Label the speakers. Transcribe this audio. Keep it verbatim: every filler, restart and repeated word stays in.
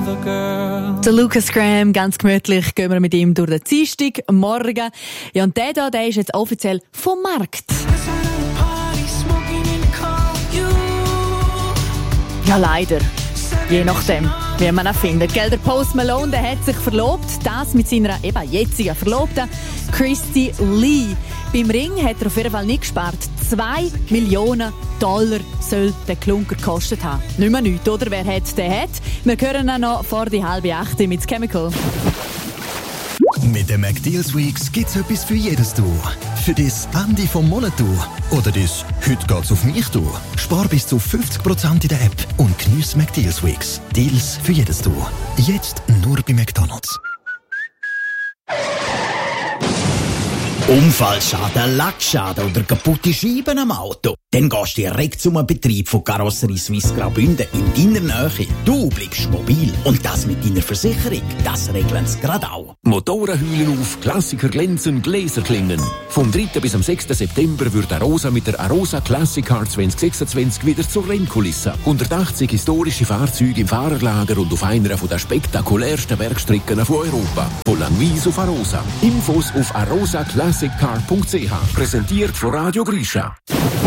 Speaker 1: other girl.
Speaker 2: Der Lucas Graham, ganz gemütlich, gehen wir mit ihm durch den Dienstag morgen. Ja, und der da, der ist jetzt offiziell vom Markt. Ja, leider. Je nachdem, wie man ihn findet. Gell, der Post Malone, der hat sich verlobt. Das mit seiner eben jetzigen Verlobten, Christy Lee. Beim Ring hat er auf jeden Fall nicht gespart. Zwei Millionen Dollar soll der Klunker gekostet haben. Nicht mehr nichts, oder? Wer hat, der hat. Wir hören ihn noch vor die halbe Achte mit Chemical.
Speaker 3: Mit den McDeals Weeks gibt's etwas für jedes Du. Für das Ende vom Monat Du. Oder das «Heute geht's auf mich Du». Spar bis zu fünfzig Prozent in der App und geniess McDeals Weeks. Deals für jedes Du. Jetzt nur bei McDonald's.
Speaker 4: Unfallschaden, Lackschaden oder kaputte Scheiben am Auto? Dann gehst du direkt zum Betrieb von Karosserie Suisse Graubünden in deiner Nähe. Du bleibst mobil und das mit deiner Versicherung, das regeln sie gerade auch.
Speaker 5: Motoren heulen auf, Klassiker glänzen, Gläser klingen. Vom dritten bis am sechsten September wird Arosa mit der Arosa Classic Car zwanzig sechsundzwanzig wieder zur Rennkulisse. hundertachtzig historische Fahrzeuge im Fahrerlager und auf einer der spektakulärsten Werkstrecken von Europa. Von Langwies auf Arosa. Infos auf arosa classic car punkt c h. Präsentiert von Radio Grisha.